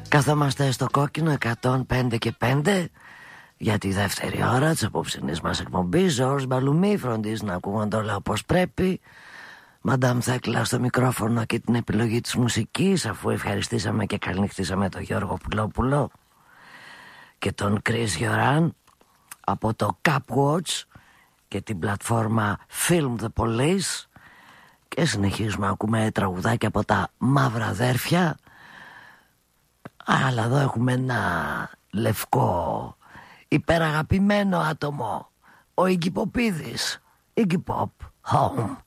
Καθόμαστε στο κόκκινο 105 και 5 για τη δεύτερη ώρα της απόψινής μας εκπομπής. Ζόρς Μπαλουμί, φροντίζει να ακούγονται όλα όπως πρέπει. Μαντάμ Θέκλα στο μικρόφωνο και την επιλογή της μουσικής, αφού ευχαριστήσαμε και καληνυχτήσαμε τον Γιώργο Πουλόπουλο και τον Chris Yoran από το Capwatch και την πλατφόρμα Film the Police. Και συνεχίζουμε να ακούμε τραγουδάκια από τα Μαύρα Αδέρφια. Αλλά εδώ έχουμε ένα λευκό υπεραγαπημένο άτομο, ο Iggy Popίδης. Iggy Pop, Home.